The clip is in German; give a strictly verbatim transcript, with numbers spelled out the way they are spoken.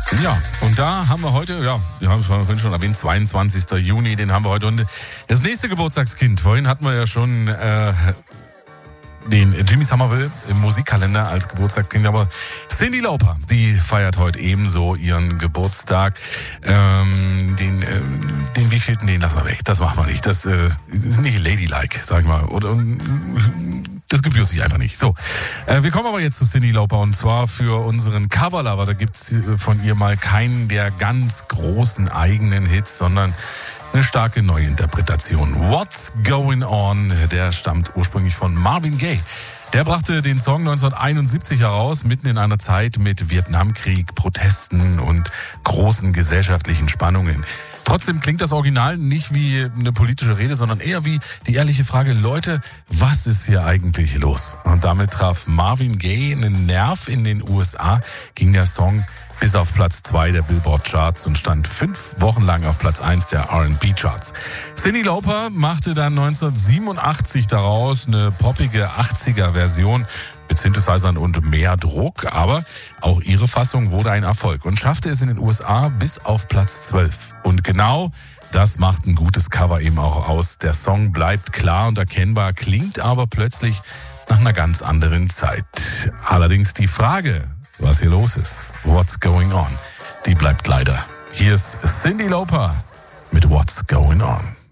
Ja, und da haben wir heute, ja, wir haben es vorhin schon erwähnt, zweiundzwanzigster Juni, den haben wir heute. Und das nächste Geburtstagskind, vorhin hatten wir ja schon äh, den Jimmy Somerville im Musikkalender als Geburtstagskind, aber Cyndi Lauper, die feiert heute ebenso ihren Geburtstag. Ähm, den, äh, den wievielten, den lassen wir weg, das machen wir nicht. Das äh, ist nicht ladylike, sag ich mal. Oder das gebührt sich einfach nicht. So, äh, wir kommen aber jetzt zu Cyndi Lauper und zwar für unseren Coverlover. Da gibt's von ihr mal keinen der ganz großen eigenen Hits, sondern eine starke Neuinterpretation. What's Going On, der stammt ursprünglich von Marvin Gaye. Der brachte den Song neunzehnhunderteinundsiebzig heraus, mitten in einer Zeit mit Vietnamkrieg, Protesten und großen gesellschaftlichen Spannungen. Trotzdem klingt das Original nicht wie eine politische Rede, sondern eher wie die ehrliche Frage, Leute, was ist hier eigentlich los? Und damit traf Marvin Gaye einen Nerv. In den U S A ging der Song bis auf Platz zwei der Billboard-Charts und stand fünf Wochen lang auf Platz eins der R and B-Charts. Cyndi Lauper machte dann neunzehnhundertsiebenundachtzig daraus eine poppige achtziger-Version mit Synthesizern und mehr Druck, aber auch ihre Fassung wurde ein Erfolg und schaffte es in den U S A bis auf Platz zwölf. Und genau das macht ein gutes Cover eben auch aus. Der Song bleibt klar und erkennbar, klingt aber plötzlich nach einer ganz anderen Zeit. Allerdings die Frage, was hier los ist, What's Going On, die bleibt leider. Hier ist Cyndi Lauper mit What's Going On.